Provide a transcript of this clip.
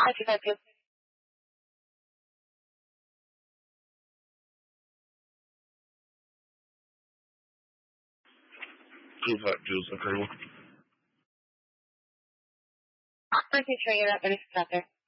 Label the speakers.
Speaker 1: I can help you.
Speaker 2: Two hot juice, okay.
Speaker 1: I can show you that when it's out there.